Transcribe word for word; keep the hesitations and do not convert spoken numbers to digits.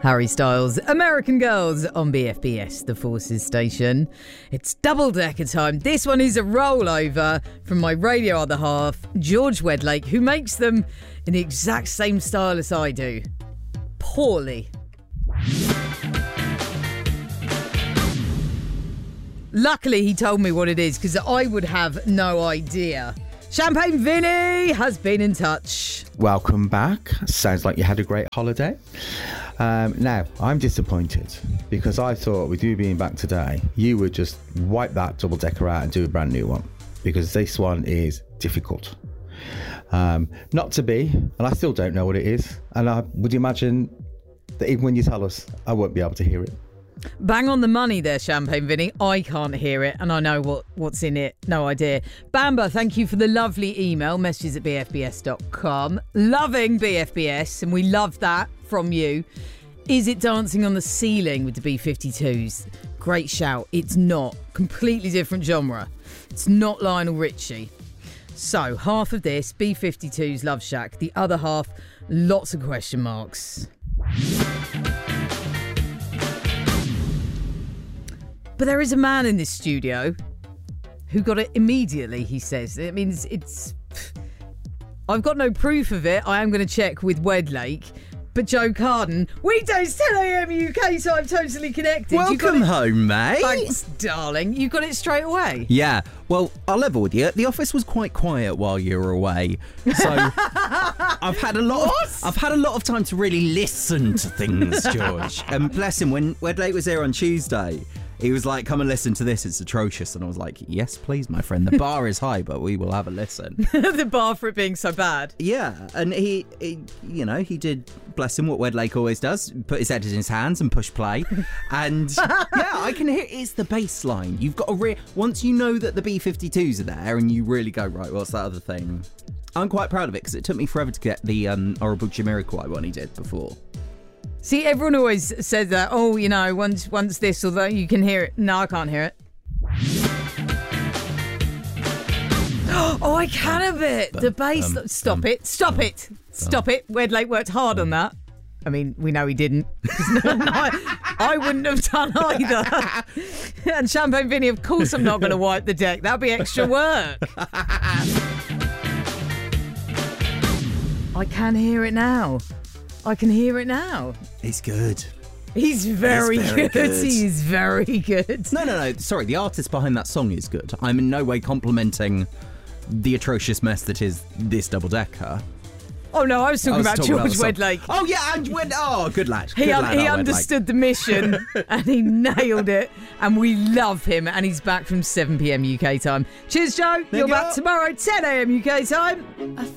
Harry Styles, American Girls on B F B S, the Forces station. It's double-decker time. This one is a rollover from my radio other half, George Wedlake, who makes them in the exact same style as I do. Poorly. Luckily, he told me what it is, because I would have no idea. Champagne Vinny has been in touch. Welcome back. Sounds like you had a great holiday. Um, now, I'm disappointed because I thought with you being back today, you would just wipe that double decker out and do a brand new one, because this one is difficult. Um, not to be, and I still don't know what it is. And I would imagine that even when you tell us, I won't be able to hear it. Bang on the money there, Champagne Vinny. I can't hear it, and I know what, what's in it. No idea. Bamba, thank you for the lovely email, messages at b f b s dot com. Loving B F B S, and we love that from you. Is it dancing on the ceiling with the B fifty-twos? Great shout. It's not. Completely different genre. It's not Lionel Richie. So, half of this, B fifty-twos, Love Shack. The other half, lots of question marks. But there is a man in this studio who got it immediately, he says. It means it's... I've got no proof of it. I am going to check with Wedlake. But Joe Carden, weekdays ten a.m. U K time, totally connected. Welcome home, mate. Thanks, darling. You got it straight away. Yeah. Well, I'll level with you. The office was quite quiet while you were away, so I've had a lot. Of, I've had a lot of time to really listen to things, George. And bless him, when Wedlake was here on Tuesday, he was like, come and listen to this, it's atrocious. And I was like, yes, please, my friend. The bar is high, but we will have a listen. The bar for it being so bad. Yeah, and he, he, you know, he did, bless him, what Wedlake always does, put his head in his hands and push play. And yeah, I can hear, it's the bass line. You've got to, re- once you know that the B fifty-twos are there and you really go, right, what's that other thing? I'm quite proud of it, because it took me forever to get the um, Horrible Jamiroquai one he did before. See, everyone always says that, oh, you know, once once this or that, you can hear it. No, I can't hear it. Oh, I can a bit. The bass. Um, Stop um, it. Stop um, it. Stop it. Wedlake worked hard on that. I mean, we know he didn't. no, no, I, I wouldn't have done either. And Champagne Vinny, of course I'm not going to wipe the deck. That'd be extra work. I can hear it now. I can hear it now. It's good. He's very, It's very good. good. He's very good. No, no, no. Sorry, the artist behind that song is good. I'm in no way complimenting the atrocious mess that is this double-decker. Oh, no, I was talking I was about talking George about the Wedlake. Oh, yeah, and Wed- Oh, good lad. He, Good un- lad, he our understood Wedlake. the mission and he nailed it. And we love him. And he's back from seven p.m. U K time. Cheers, Joe. There You're you back go. tomorrow, ten a.m. U K time.